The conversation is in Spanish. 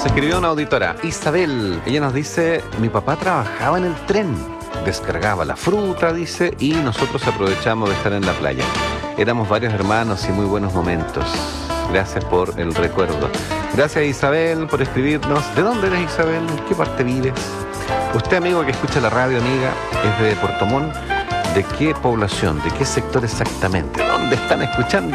Nos escribió una auditora, Isabel. Ella nos dice, mi papá trabajaba en el tren, descargaba la fruta, dice, y nosotros aprovechamos de estar en la playa. Éramos varios hermanos y muy buenos momentos. Gracias por el recuerdo. Gracias, Isabel, por escribirnos. ¿De dónde eres, Isabel? ¿En qué parte vives? Usted, amigo que escucha la radio, amiga, es de Puerto Montt. ¿De qué población? ¿De qué sector exactamente? ¿Dónde están escuchando